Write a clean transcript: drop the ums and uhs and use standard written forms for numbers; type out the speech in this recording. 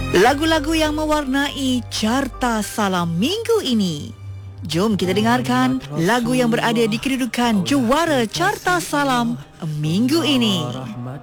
Lagu-lagu yang mewarnai Carta Salam minggu ini. Jom kita dengarkan lagu yang berada di kedudukan juara Carta Salam minggu ini.